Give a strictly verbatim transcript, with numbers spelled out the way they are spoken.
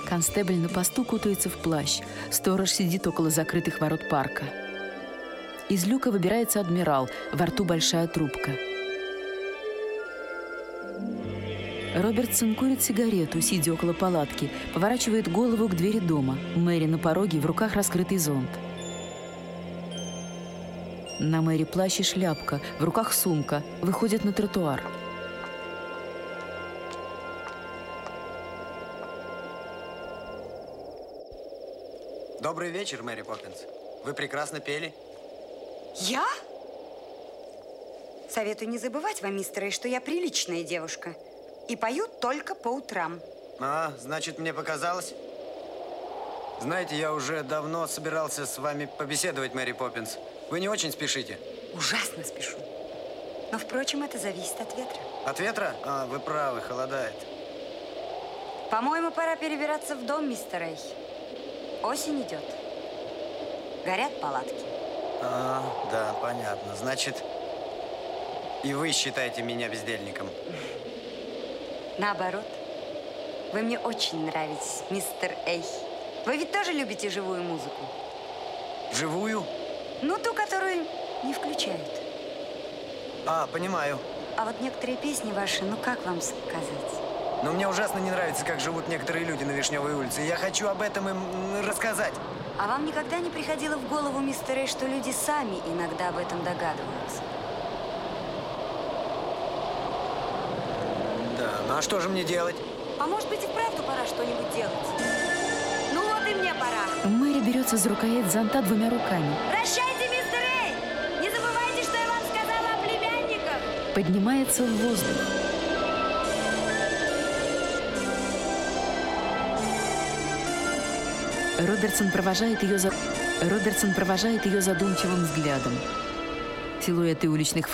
Констебль на посту кутается в плащ. Сторож сидит около закрытых ворот парка. Из люка выбирается адмирал, во рту большая трубка. Робертсон курит сигарету, сидя около палатки, поворачивает голову к двери дома. Мэри на пороге, в руках раскрытый зонт. На Мэри плащ и шляпка, в руках сумка, выходит на тротуар. Добрый вечер, Мэри Поппинс. Вы прекрасно пели. Я? Советую не забывать вам, мистер Эй, что я приличная девушка. И пою только по утрам. А, значит, мне показалось. Знаете, я уже давно собирался с вами побеседовать, Мэри Поппинс. Вы не очень спешите? Ужасно спешу. Но, впрочем, это зависит от ветра. От ветра? А, вы правы, холодает. По-моему, пора перебираться в дом, мистер Эй. Осень идет. Горят палатки. А, да, понятно. Значит, и вы считаете меня бездельником? Наоборот. Вы мне очень нравитесь, мистер Эй. Вы ведь тоже любите живую музыку? Живую? Ну, ту, которую не включают. А, понимаю. А вот некоторые песни ваши, ну как вам сказать? Но мне ужасно не нравится, как живут некоторые люди на Вишневой улице. Я хочу об этом им рассказать. А вам никогда не приходило в голову, мистер Эй, что люди сами иногда об этом догадываются? Да, ну а что же мне делать? А может быть, и вправду пора что-нибудь делать? Ну вот и мне пора. Мэри берется за рукоять зонта двумя руками. Прощайте, мистер Эй! Не забывайте, что я вам сказала о племянниках! Поднимается в воздух. Робертсон провожает ее за... Робертсон провожает ее задумчивым взглядом. Силуэты уличных